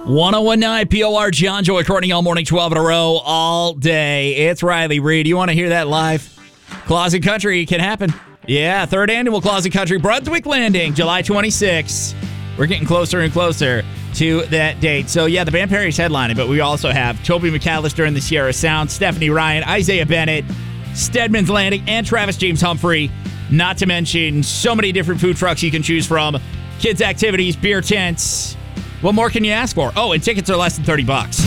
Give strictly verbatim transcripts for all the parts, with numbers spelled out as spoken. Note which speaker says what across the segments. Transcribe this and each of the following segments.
Speaker 1: one oh one point nine P O R, John Joy, Courtney, all morning, twelve in a row, all day. It's Riley Reid. You want to hear that live? Closet Country can happen. Yeah, third annual Closet Country, Brunswick Landing, July twenty-sixth. We're getting closer and closer to that date. So, yeah, the band Perry's headlining, but we also have Toby McAllister and the Sierra Sound, Stephanie Ryan, Isaiah Bennett, Stedman's Landing, and Travis James Humphrey. Not to mention so many different food trucks you can choose from, kids' activities, beer tents. What more can you ask for? Oh, and tickets are less than thirty bucks.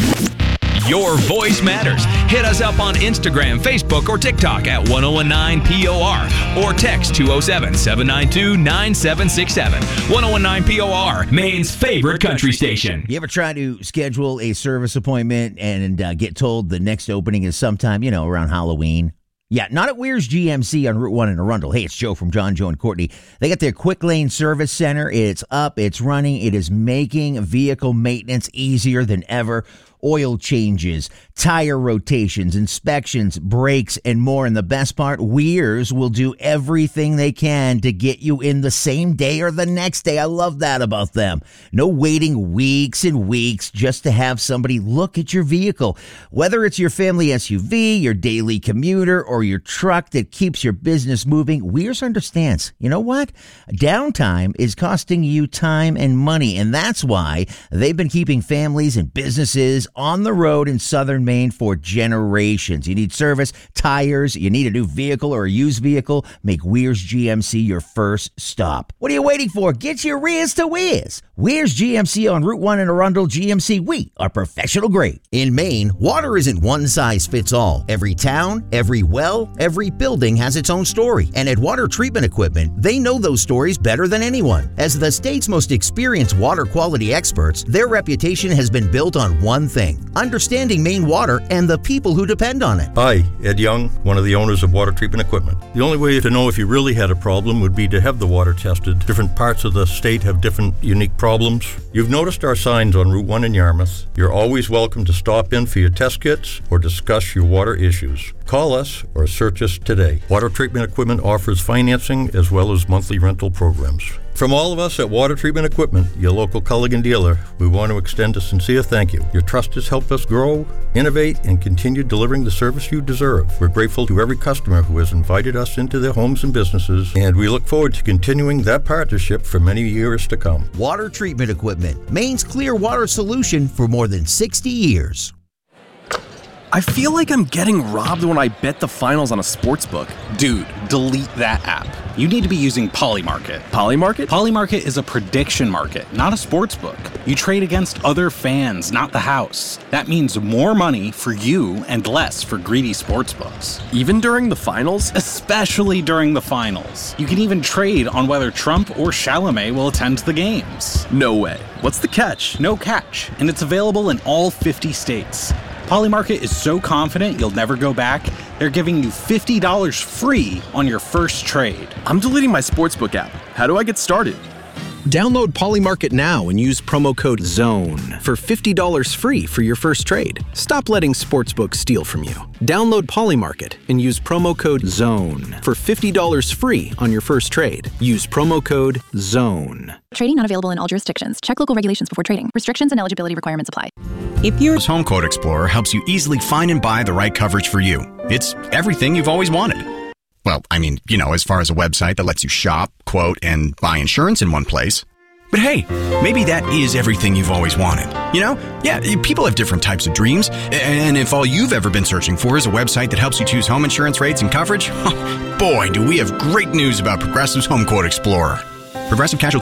Speaker 2: Your voice matters. Hit us up on Instagram, Facebook, or TikTok at one oh one nine P O R or text two oh seven, seven nine two, nine seven six seven. one oh one nine P O R, Maine's favorite country station.
Speaker 3: You ever try to schedule a service appointment and uh, get told the next opening is sometime, you know, around Halloween? Yeah, not at Weir's G M C on Route one in Arundel. Hey, it's Joe from John, Joe, and Courtney. They got their Quick Lane Service Center. It's up, it's running, it is making vehicle maintenance easier than ever. Oil changes, tire rotations, inspections, brakes, and more. And the best part, Weir's will do everything they can to get you in the same day or the next day. I love that about them. No waiting weeks and weeks just to have somebody look at your vehicle. Whether it's your family S U V, your daily commuter, or your truck that keeps your business moving, Weir's understands. You know what? Downtime is costing you time and money, and that's why they've been keeping families and businesses on the road in southern Maine for generations. You need service, tires, you need a new vehicle or a used vehicle, make Weir's G M C your first stop. What are you waiting for? Get your rears to Weir's. Weir's G M C on Route one in Arundel. G M C, we are professional grade. In Maine, water isn't one size fits all. Every town, every well, every building has its own story. And at Water Treatment Equipment, they know those stories better than anyone. As the state's most experienced water quality experts, their reputation has been built on one thing: understanding Maine water and the people who depend on it.
Speaker 4: Hi, Ed Young, one of the owners of Water Treatment Equipment. The only way to know if you really had a problem would be to have the water tested. Different parts of the state have different unique problems. You've noticed our signs on Route one in Yarmouth. You're always welcome to stop in for your test kits or discuss your water issues. Call us or search us today. Water Treatment Equipment offers financing as well as monthly rental programs. From all of us at Water Treatment Equipment, your local Culligan dealer, we want to extend a sincere thank you. Your trust has helped us grow, innovate, and continue delivering the service you deserve. We're grateful to every customer who has invited us into their homes and businesses, and we look forward to continuing that partnership for many years to come.
Speaker 3: Water Treatment Equipment, Maine's clear water solution for more than sixty years.
Speaker 5: I feel like I'm getting robbed when I bet the finals on a sportsbook.
Speaker 6: Dude, delete that app. You need to be using Polymarket.
Speaker 5: Polymarket?
Speaker 6: Polymarket is a prediction market, not a sportsbook. You trade against other fans, not the house. That means more money for you and less for greedy sportsbooks.
Speaker 5: Even during the finals?
Speaker 6: Especially during the finals. You can even trade on whether Trump or Chalamet will attend the games.
Speaker 5: No way. What's the catch?
Speaker 6: No catch, and it's available in all fifty states. Polymarket is so confident you'll never go back, they're giving you fifty dollars free on your first trade.
Speaker 5: I'm deleting my sportsbook app. How do I get started?
Speaker 7: Download Polymarket now and use promo code ZONE for fifty dollars free for your first trade. Stop letting sportsbooks steal from you. Download Polymarket and use promo code ZONE for fifty dollars free on your first trade. Use promo code ZONE.
Speaker 8: Trading not available in all jurisdictions. Check local regulations before trading. Restrictions and eligibility requirements apply.
Speaker 9: If your Home Quote Explorer helps you easily find and buy the right coverage for you. It's everything you've always wanted. Well, I mean, you know, as far as a website that lets you shop, quote, and buy insurance in one place. But hey, maybe that is everything you've always wanted. You know? Yeah, people have different types of dreams. And if all you've ever been searching for is a website that helps you choose home insurance rates and coverage, boy, do we have great news about Progressive's Home Quote Explorer. Progressive Casualty